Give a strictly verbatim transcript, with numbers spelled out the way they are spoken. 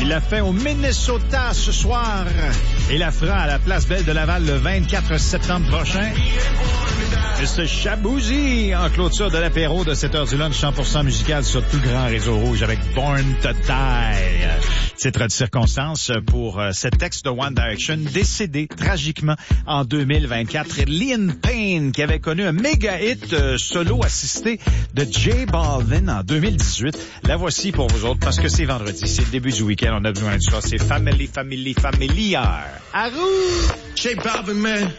Il l'a fait au Minnesota ce soir et la fera à la Place Belle de Laval le vingt-quatre septembre prochain. mister Shaboozey en clôture de l'apéro de sept heures du lunch, cent pour cent musical sur tout le grand réseau rouge avec Born to Die. Titre de circonstance pour euh, cet ex de One Direction décédé tragiquement en deux mille vingt-quatre. Liam Payne qui avait connu un méga hit euh, solo assisté de J Balvin en deux mille dix-huit. La voici pour vous autres parce que c'est vendredi, c'est le début du week-end, on a besoin de ça. C'est Family, Family, Familiar. Arou! J Balvin, man.